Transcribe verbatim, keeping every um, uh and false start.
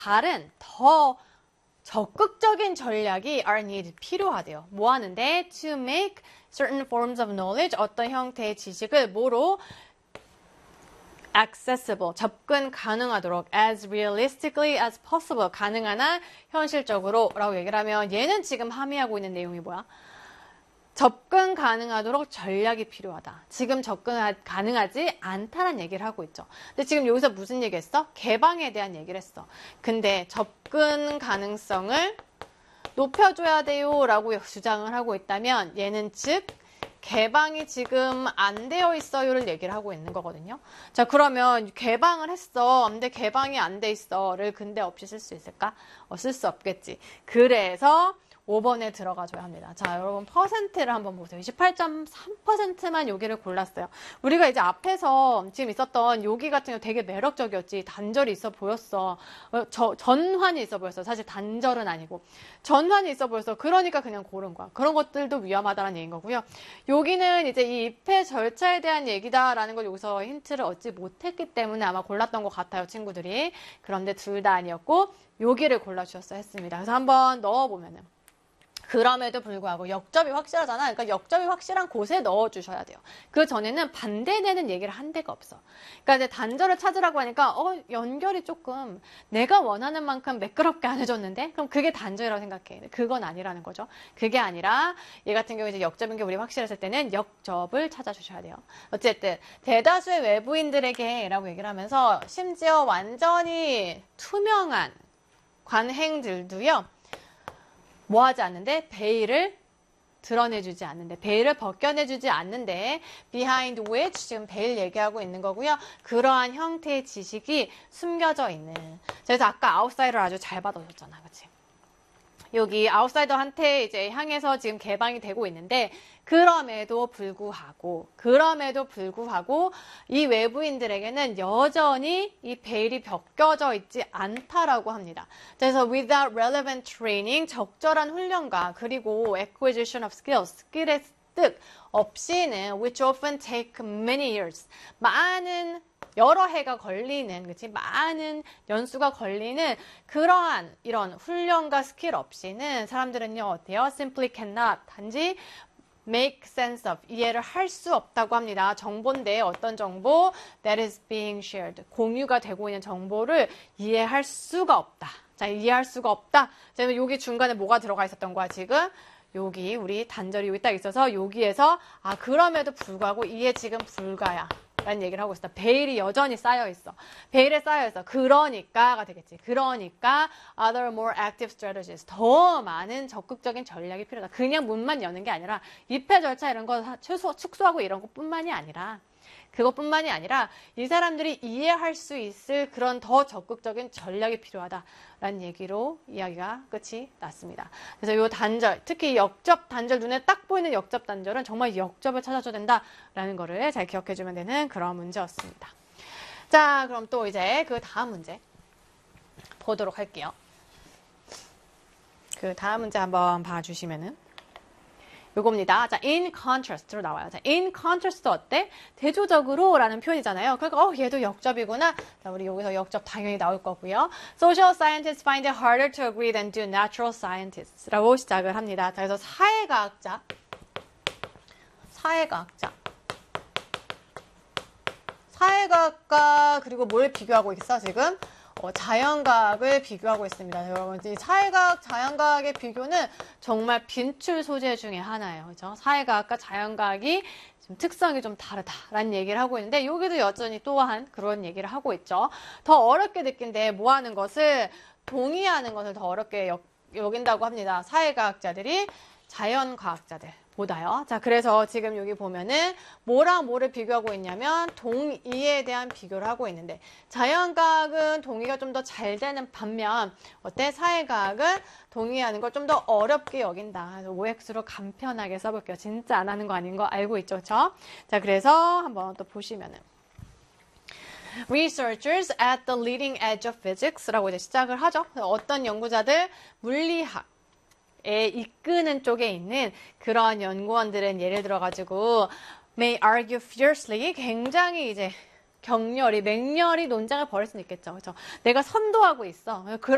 다른 더 적극적인 전략이 are needed, 필요하대요. 뭐 하는데? To make certain forms of knowledge, 어떤 형태의 지식을 뭐로? accessible, 접근 가능하도록 as realistically as possible, 가능한 한 현실적으로 라고 얘기를 하면 얘는 지금 함의하고 있는 내용이 뭐야? 접근 가능하도록 전략이 필요하다. 지금 접근 가능하지 않다는 얘기를 하고 있죠. 근데 지금 여기서 무슨 얘기 했어? 개방에 대한 얘기를 했어. 근데 접근 가능성을 높여줘야 돼요 라고 주장을 하고 있다면 얘는 즉 개방이 지금 안 되어 있어요를 얘기를 하고 있는 거거든요. 자, 그러면 개방을 했어. 근데 개방이 안 돼 있어를 근데 없이 쓸 수 있을까? 어, 쓸 수 없겠지. 그래서 오 번에 들어가줘야 합니다. 자, 여러분 퍼센트를 한번 보세요. 이십팔 점 삼 퍼센트만 여기를 골랐어요. 우리가 이제 앞에서 지금 있었던 여기 같은 경우 되게 매력적이었지. 단절이 있어 보였어. 어, 저, 전환이 있어 보였어. 사실 단절은 아니고. 전환이 있어 보였어. 그러니까 그냥 고른 거야. 그런 것들도 위험하다는 얘기인 거고요. 여기는 이제 이 입회 절차에 대한 얘기다라는 걸 여기서 힌트를 얻지 못했기 때문에 아마 골랐던 것 같아요, 친구들이. 그런데 둘 다 아니었고 여기를 골라주셨어 했습니다. 그래서 한번 넣어보면은. 그럼에도 불구하고 역접이 확실하잖아. 그러니까 역접이 확실한 곳에 넣어주셔야 돼요. 그 전에는 반대되는 얘기를 한 데가 없어. 그러니까 이제 단절을 찾으라고 하니까 어 연결이 조금 내가 원하는 만큼 매끄럽게 안 해줬는데 그럼 그게 단절이라고 생각해. 그건 아니라는 거죠. 그게 아니라 얘 같은 경우 이제 역접인 게 우리 확실했을 때는 역접을 찾아주셔야 돼요. 어쨌든 대다수의 외부인들에게 라고 얘기를 하면서 심지어 완전히 투명한 관행들도요. 뭐 하지 않는데? 베일을 드러내주지 않는데, 베일을 벗겨내주지 않는데, behind which, 지금 베일 얘기하고 있는 거고요. 그러한 형태의 지식이 숨겨져 있는. 그래서 아까 아웃사이더를 아주 잘 받아줬잖아. 그치? 여기 아웃사이더한테 이제 향해서 지금 개방이 되고 있는데, 그럼에도 불구하고, 그럼에도 불구하고, 이 외부인들에게는 여전히 이 베일이 벗겨져 있지 않다라고 합니다. 그래서 without relevant training, 적절한 훈련과 그리고 acquisition of skills, 스킬의 습득 없이는 which often take many years, 많은 여러 해가 걸리는, 그치? 많은 연수가 걸리는 그러한 이런 훈련과 스킬 없이는 사람들은요, 어때요? simply cannot, 단지 make sense of, 이해를 할 수 없다고 합니다. 정보인데 어떤 정보? that is being shared, 공유가 되고 있는 정보를 이해할 수가 없다. 자, 이해할 수가 없다. 자, 여기 중간에 뭐가 들어가 있었던 거야, 지금? 여기 우리 단절이 여기 딱 있어서 여기에서 아, 그럼에도 불구하고 이해 지금 불가야. 라는 얘기를 하고 있어. 베일이 여전히 쌓여있어. 베일에 쌓여있어. 그러니까가 되겠지. 그러니까 other more active strategies, 더 많은 적극적인 전략이 필요하다. 그냥 문만 여는 게 아니라 입회 절차 이런 거 최소, 축소하고 이런 것뿐만이 아니라 그것뿐만이 아니라 이 사람들이 이해할 수 있을 그런 더 적극적인 전략이 필요하다라는 얘기로 이야기가 끝이 났습니다. 그래서 이 단절, 특히 역접 단절, 눈에 딱 보이는 역접 단절은 정말 역접을 찾아줘야 된다라는 거를 잘 기억해주면 되는 그런 문제였습니다. 자, 그럼 또 이제 그 다음 문제 보도록 할게요. 그 다음 문제 한번 봐주시면은 요겁니다. 자, in contrast로 나와요. 자, in contrast 어때? 대조적으로 라는 표현이잖아요. 그러니까, 어, 얘도 역접이구나. 자, 우리 여기서 역접 당연히 나올 거고요. Social scientists find it harder to agree than do natural scientists 라고 시작을 합니다. 자, 그래서 사회과학자, 사회과학자, 사회과학과 그리고 뭘 비교하고 있어, 지금? 어, 자연과학을 비교하고 있습니다. 여러분, 이 사회과학, 자연과학의 비교는 정말 빈출 소재 중에 하나예요. 그죠? 사회과학과 자연과학이 좀 특성이 좀 다르다라는 얘기를 하고 있는데, 여기도 여전히 또한 그런 얘기를 하고 있죠. 더 어렵게 느낀데, 뭐 하는 것을, 동의하는 것을 더 어렵게 여, 여긴다고 합니다. 사회과학자들이 자연과학자들. 보다요. 자, 그래서 지금 여기 보면은 뭐랑 뭐를 비교하고 있냐면 동의에 대한 비교를 하고 있는데 자연과학은 동의가 좀 더 잘 되는 반면 어때? 사회과학은 동의하는 걸 좀 더 어렵게 여긴다. 그래서 오엑스로 간편하게 써볼게요. 진짜 안 하는 거 아닌 거 알고 있죠? 그쵸? 자, 그래서 한번 또 보시면은 Researchers at the leading edge of physics라고 이제 시작을 하죠. 어떤 연구자들 물리학 에 이끄는 쪽에 있는 그런 연구원들은 예를 들어가지고 may argue fiercely, 굉장히 이제 격렬히 맹렬히 논쟁을 벌일 수는 있겠죠. 그렇죠? 내가 선도하고 있어. 그런